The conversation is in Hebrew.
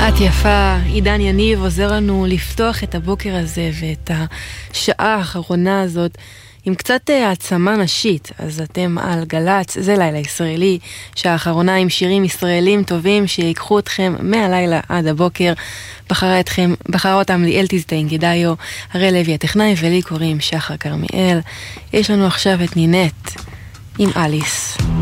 את יפה, עידן יניב עוזר לנו לפתוח את הבוקר הזה ואת השעה האחרונה הזאת עם קצת העצמה נשית. אז אתם על גלץ, זה לילה ישראלי, שעה האחרונה עם שירים ישראלים טובים שיקחו אתכם מהלילה עד הבוקר. בחרה אותם ליאל תזדיין גדאיו, הרי לוי הטכנאי, ולי קוראים שחר קרמיאל. יש לנו עכשיו את נינט עם אליס.